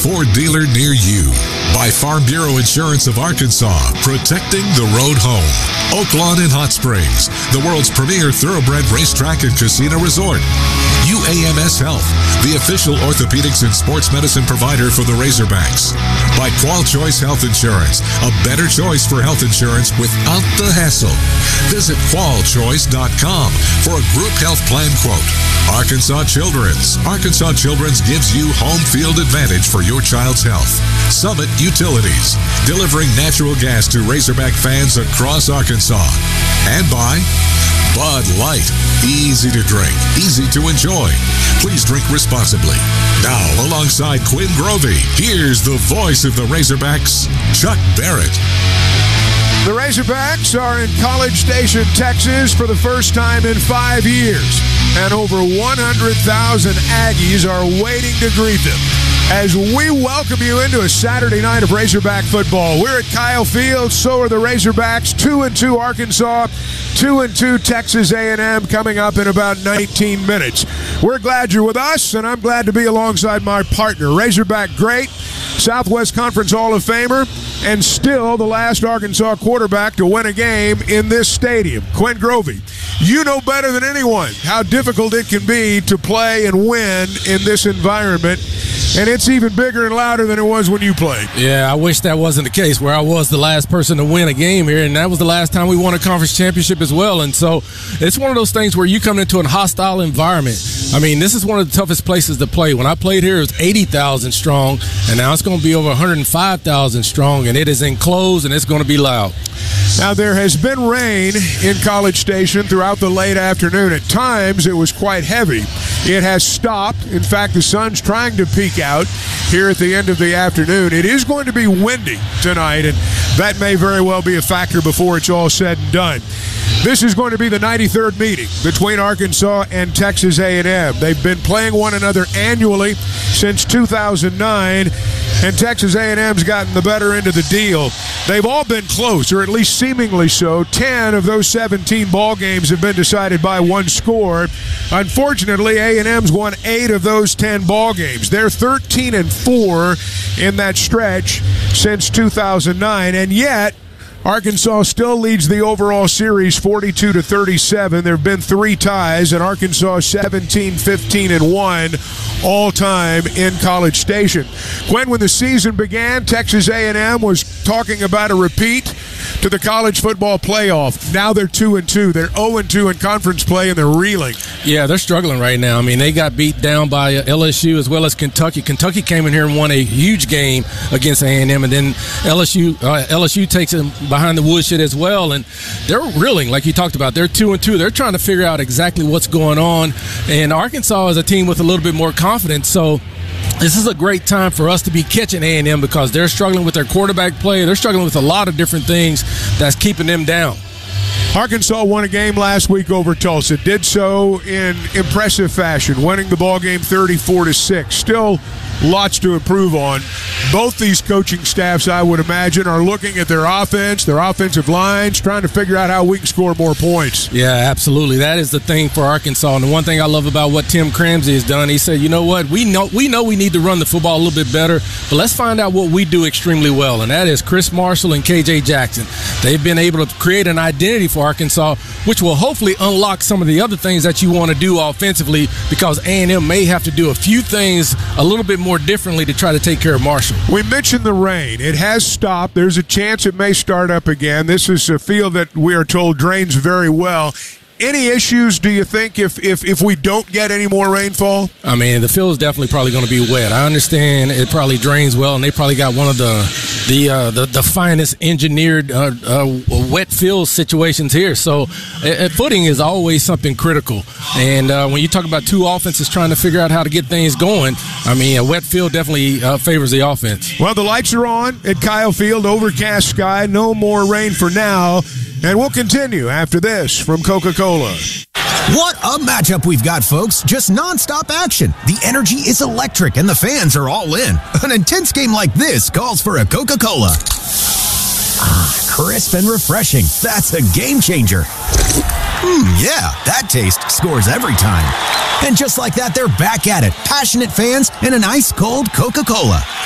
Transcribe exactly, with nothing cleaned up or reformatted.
Ford dealer near you. By Farm Bureau Insurance of Arkansas, protecting the road home. Oaklawn in Hot Springs, the world's premier thoroughbred racetrack and casino resort. U A M S Health, the official orthopedics and sports medicine provider for the Razorbacks. By Qual Choice Health Insurance, a better choice for health insurance without the hassle. Visit qual choice dot com for a group health plan quote. Arkansas Children's. Arkansas Children's gives you home field advantage for your child's health. Summit Utilities, delivering natural gas to Razorback fans across Arkansas. And by Bud Light. Easy to drink, easy to enjoy. Please drink responsibly. Now, alongside Quinn Grovey, here's the voice of the Razorbacks, Chuck Barrett. The Razorbacks are in College Station, Texas for the first time in five years. And over one hundred thousand Aggies are waiting to greet them as we welcome you into a Saturday night of Razorback football. We're at Kyle Field, so are the Razorbacks. Two and two Arkansas, two and two Texas A and M coming up in about nineteen minutes. We're glad you're with us, and I'm glad to be alongside my partner, Razorback great, Southwest Conference Hall of Famer, and still the last Arkansas quarterback to win a game in this stadium, Quinn Grovey. You know better than anyone how difficult it can be to play and win in this environment, and it's even bigger and louder than it was when you played. Yeah, I wish that wasn't the case, where I was the last person to win a game here, and that was the last time we won a conference championship as well. And so it's one of those things where you come into a hostile environment. I mean, this is one of the toughest places to play. When I played here, it was eighty thousand strong, and now it's going to be over one hundred five thousand strong, and it is enclosed, and it's going to be loud. Now, there has been rain in College Station throughout the late afternoon. At times, it was quite heavy. It has stopped. In fact, the sun's trying to peek out here at the end of the afternoon. It is going to be windy tonight, and that may very well be a factor before it's all said and done. This is going to be the ninety-third meeting between Arkansas and Texas A and M. They've been playing one another annually since two thousand nine, and Texas A and M's gotten the better end of the deal. They've all been close, or at least seemingly so. Ten of those seventeen ball games have been decided by one score. Unfortunately, A and M's won eight of those ten ball games. They're thirteen and four in that stretch since two thousand nine, and yet Arkansas still leads the overall series forty-two to thirty-seven. There have been three ties, and Arkansas seventeen, fifteen, and one all time in College Station. When, when the season began, Texas A and M was talking about a repeat to the college football playoff. Now they're two and two. They're oh and two in conference play, and they're reeling. Yeah, they're struggling right now. I mean, they got beat down by L S U as well as Kentucky. Kentucky came in here and won a huge game against A and M, and then L S U uh, L S U takes them behind the woodshed as well, and they're reeling, like you talked about. They're two and two. They're trying to figure out exactly what's going on, and Arkansas is a team with a little bit more confidence. So this is a great time for us to be catching A and M because they're struggling with their quarterback play. They're struggling with a lot of different things that's keeping them down. Arkansas won a game last week over Tulsa. Did so in impressive fashion, winning the ball game thirty-four to six. Still lots to improve on. Both these coaching staffs, I would imagine, are looking at their offense, their offensive lines, trying to figure out how we can score more points. Yeah, absolutely. That is the thing for Arkansas. And the one thing I love about what Tim Cramsey has done, he said, you know what, we know we know we need to run the football a little bit better, but let's find out what we do extremely well, and that is Chris Marshall and K J Jackson. They've been able to create an identity for Arkansas, which will hopefully unlock some of the other things that you want to do offensively, because A and M may have to do a few things a little bit more differently to try to take care of Marshall. We mentioned the rain. It has stopped. There's a chance it may start up again. This is a field that we are told drains very well. Any issues, do you think, if, if, if we don't get any more rainfall? I mean, the field is definitely probably going to be wet. I understand it probably drains well, and they probably got one of the the uh, the, the finest engineered uh, uh, wet field situations here. So uh, footing is always something critical. And uh, when you talk about two offenses trying to figure out how to get things going, I mean, a wet field definitely uh, favors the offense. Well, the lights are on at Kyle Field, overcast sky, no more rain for now. And we'll continue after this from Coca-Cola. What a matchup we've got, folks. Just nonstop action. The energy is electric, and the fans are all in. An intense game like this calls for a Coca-Cola. Ah, crisp and refreshing. That's a game changer. Mmm, yeah, that taste scores every time. And just like that, they're back at it. Passionate fans and an ice-cold Coca-Cola.